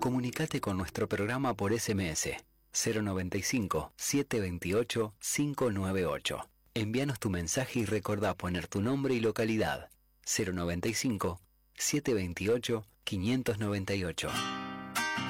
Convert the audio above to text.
Comunicate con nuestro programa por SMS 095 728 598. Envíanos tu mensaje y recordá poner tu nombre y localidad. 095 728 598.